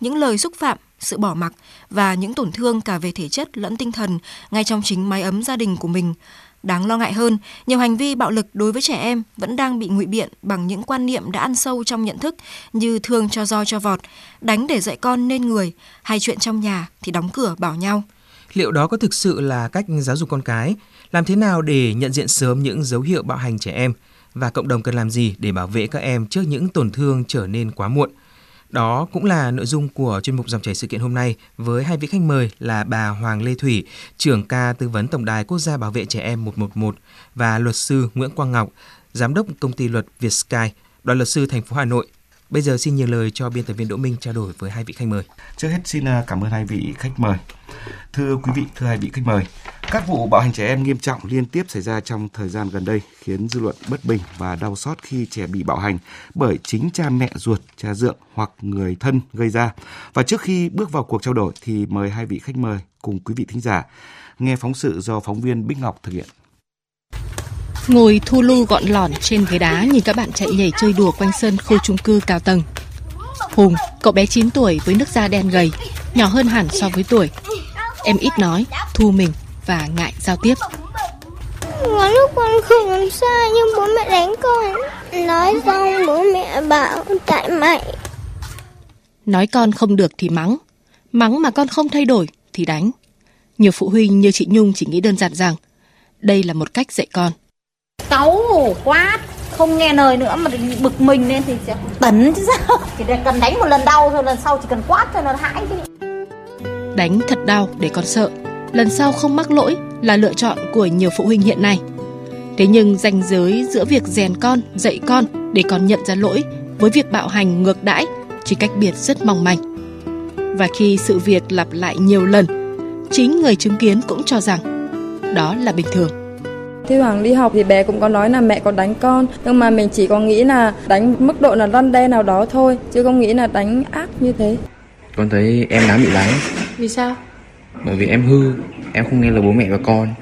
những lời xúc phạm, sự bỏ mặc và những tổn thương cả về thể chất lẫn tinh thần ngay trong chính mái ấm gia đình của mình. Đáng lo ngại hơn, nhiều hành vi bạo lực đối với trẻ em vẫn đang bị ngụy biện bằng những quan niệm đã ăn sâu trong nhận thức như thương cho roi cho vọt, đánh để dạy con nên người, hay chuyện trong nhà thì đóng cửa bảo nhau. Liệu đó có thực sự là cách giáo dục con cái? Làm thế nào để nhận diện sớm những dấu hiệu bạo hành trẻ em? Và cộng đồng cần làm gì để bảo vệ các em trước những tổn thương trở nên quá muộn? Đó cũng là nội dung của chuyên mục Dòng chảy sự kiện hôm nay với hai vị khách mời là bà Hoàng Lê Thủy, trưởng ca tư vấn Tổng đài Quốc gia Bảo vệ Trẻ Em 111 và luật sư Nguyễn Quang Ngọc, giám đốc công ty luật Vietsky, đoàn luật sư thành phố Hà Nội. Bây giờ xin nhường lời cho biên tập viên Đỗ Minh trao đổi với hai vị khách mời. Trước hết xin cảm ơn hai vị khách mời. Thưa quý vị, thưa hai vị khách mời, các vụ bạo hành trẻ em nghiêm trọng liên tiếp xảy ra trong thời gian gần đây khiến dư luận bất bình và đau xót khi trẻ bị bạo hành bởi chính cha mẹ ruột, cha dượng hoặc người thân gây ra. Và trước khi bước vào cuộc trao đổi thì mời hai vị khách mời cùng quý vị thính giả nghe phóng sự do phóng viên Bích Ngọc thực hiện. Ngồi thu lu gọn lỏn trên ghế đá nhìn các bạn chạy nhảy chơi đùa quanh sân khu chung cư cao tầng. Hùng, cậu bé 9 tuổi với nước da đen gầy, nhỏ hơn hẳn so với tuổi. Em ít nói, thu mình và ngại giao tiếp. Có lúc con không làm sai nhưng bố mẹ đánh con. Nói xong bố mẹ bảo tại mày. Nói con không được thì mắng. Mắng mà con không thay đổi thì đánh. Nhiều phụ huynh như chị Nhung chỉ nghĩ đơn giản rằng đây là một cách dạy con. Cáu quát, không nghe lời nữa mà bực mình lên thì sẽ tấn chứ sao. Chỉ cần đánh một lần đau thôi, lần sau chỉ cần quát cho nó hãi chứ. Đánh thật đau để con sợ, lần sau không mắc lỗi là lựa chọn của nhiều phụ huynh hiện nay. Thế nhưng ranh giới giữa việc rèn con, dạy con để con nhận ra lỗi với việc bạo hành ngược đãi chỉ cách biệt rất mong manh. Và khi sự việc lặp lại nhiều lần, chính người chứng kiến cũng cho rằng đó là bình thường. Thi thoảng đi học thì bé cũng có nói là mẹ có đánh con, nhưng mà mình chỉ có nghĩ là đánh mức độ là răn đe nào đó thôi, chứ không nghĩ là đánh ác như thế. Con thấy em đáng bị đánh. Vì sao? Bởi vì em hư, em không nghe lời bố mẹ và con.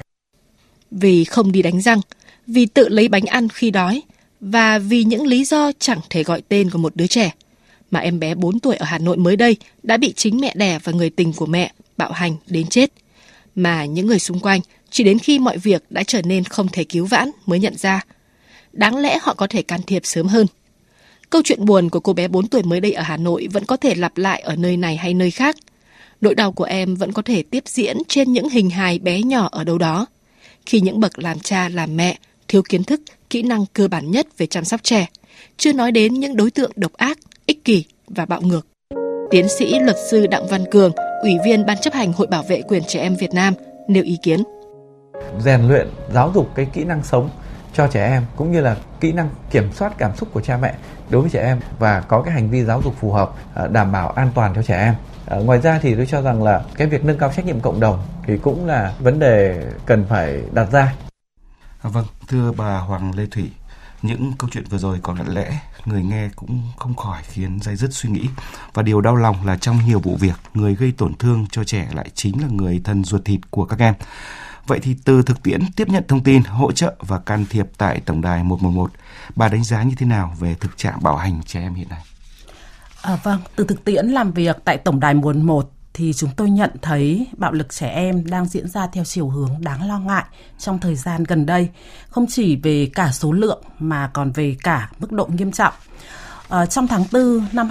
Vì không đi đánh răng, vì tự lấy bánh ăn khi đói, và vì những lý do chẳng thể gọi tên của một đứa trẻ, mà em bé 4 tuổi ở Hà Nội mới đây đã bị chính mẹ đẻ và người tình của mẹ bạo hành đến chết. Mà những người xung quanh chỉ đến khi mọi việc đã trở nên không thể cứu vãn mới nhận ra. Đáng lẽ họ có thể can thiệp sớm hơn. Câu chuyện buồn của cô bé 4 tuổi mới đây ở Hà Nội vẫn có thể lặp lại ở nơi này hay nơi khác. Nỗi đau của em vẫn có thể tiếp diễn trên những hình hài bé nhỏ ở đâu đó. Khi những bậc làm cha làm mẹ thiếu kiến thức, kỹ năng cơ bản nhất về chăm sóc trẻ, chưa nói đến những đối tượng độc ác, ích kỷ và bạo ngược. Tiến sĩ luật sư Đặng Văn Cường, Ủy viên Ban chấp hành Hội Bảo vệ quyền trẻ em Việt Nam nêu ý kiến. Rèn luyện, giáo dục cái kỹ năng sống cho trẻ em cũng như là kỹ năng kiểm soát cảm xúc của cha mẹ đối với trẻ em và có cái hành vi giáo dục phù hợp, đảm bảo an toàn cho trẻ em. Ngoài ra thì tôi cho rằng là cái việc nâng cao trách nhiệm cộng đồng thì cũng là vấn đề cần phải đặt ra. Vâng, thưa bà Hoàng Lê Thủy, những câu chuyện vừa rồi còn lặng lẽ, người nghe cũng không khỏi khiến day dứt suy nghĩ. Và điều đau lòng là trong nhiều vụ việc, người gây tổn thương cho trẻ lại chính là người thân ruột thịt của các em. Vậy thì từ thực tiễn tiếp nhận thông tin, hỗ trợ và can thiệp tại Tổng đài 111, bà đánh giá như thế nào về thực trạng bạo hành trẻ em hiện nay? Vâng, từ thực tiễn làm việc tại Tổng đài 111 thì chúng tôi nhận thấy bạo lực trẻ em đang diễn ra theo chiều hướng đáng lo ngại trong thời gian gần đây, không chỉ về cả số lượng mà còn về cả mức độ nghiêm trọng. Trong tháng 4 năm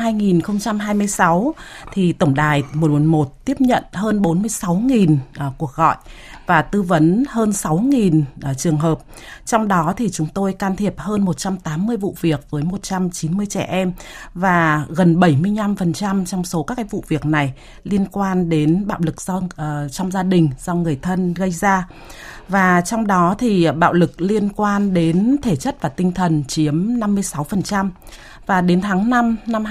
2026 thì Tổng đài 111 tiếp nhận hơn 46.000 cuộc gọi và tư vấn hơn 6.000 trường hợp. Trong đó thì chúng tôi can thiệp hơn 180 vụ việc với 190 trẻ em và gần 75% trong số các cái vụ việc này liên quan đến bạo lực trong gia đình do người thân gây ra. Và trong đó thì bạo lực liên quan đến thể chất và tinh thần chiếm 56%. Và đến tháng 5 năm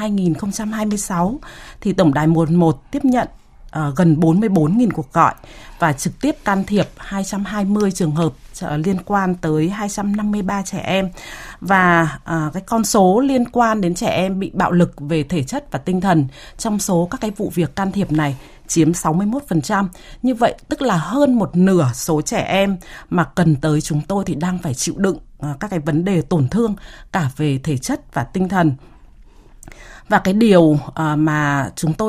2026 thì Tổng đài 111 tiếp nhận gần 44.000 cuộc gọi và trực tiếp can thiệp 220 trường hợp liên quan tới 253 trẻ em. Và cái con số liên quan đến trẻ em bị bạo lực về thể chất và tinh thần trong số các cái vụ việc can thiệp này chiếm 61%. Như vậy tức là hơn một nửa số trẻ em mà cần tới chúng tôi thì đang phải chịu đựng các cái vấn đề tổn thương cả về thể chất và tinh thần. Và cái điều mà chúng tôi